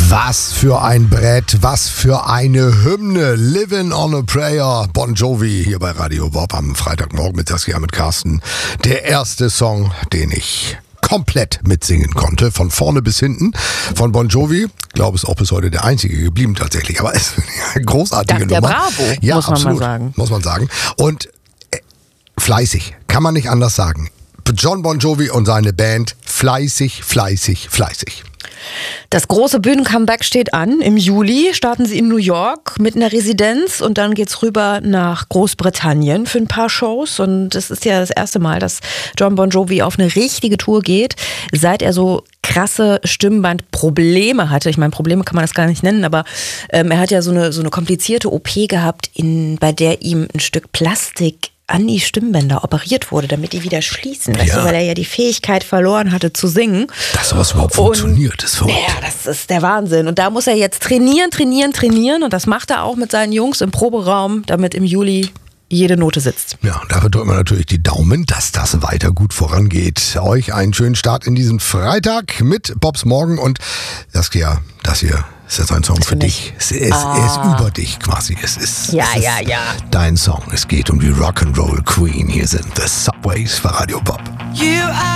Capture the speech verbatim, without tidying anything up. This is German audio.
Was für ein Brett, was für eine Hymne. Living on a Prayer, Bon Jovi hier bei Radio Bob am Freitagmorgen mit Saskia, mit Carsten. Der erste Song, den ich komplett mitsingen konnte, von vorne bis hinten, von Bon Jovi. Ich glaube, es ist auch bis heute der einzige geblieben tatsächlich, aber es ist eine großartige Dank der Nummer. Bravo, ja, muss man absolut, mal sagen. Muss man sagen. Und äh, fleißig, kann man nicht anders sagen. John Bon Jovi und seine Band, fleißig, fleißig, fleißig. Das große Bühnen-Comeback steht an. Im Juli starten sie in New York mit einer Residenz und dann geht's rüber nach Großbritannien für ein paar Shows. Und es ist ja das erste Mal, dass John Bon Jovi auf eine richtige Tour geht, seit er so krasse Stimmbandprobleme hatte. Ich meine, Probleme kann man das gar nicht nennen, aber ähm, er hat ja so eine, so eine komplizierte O P gehabt, in, bei der ihm ein Stück Plastik an die Stimmbänder operiert wurde, damit die wieder schließen, weißt Ja. du, weil er ja die Fähigkeit verloren hatte zu singen. Dass sowas überhaupt Und- funktioniert, ist verrückt. Ja, das ist der Wahnsinn. Und da muss er jetzt trainieren, trainieren, trainieren. Und das macht er auch mit seinen Jungs im Proberaum, damit im Juli jede Note sitzt. Ja, und dafür drücken wir natürlich die Daumen, dass das weiter gut vorangeht. Euch einen schönen Start in diesen Freitag mit Bobs Morgen und Saskia, das hier ist jetzt ein Song für für dich. Es ist, Ah. er ist über dich quasi. Es ist, Ja, es ist ja, ja. dein Song. Es geht um die Rock'n'Roll Queen. Hier sind The Subways für Radio Bob. You are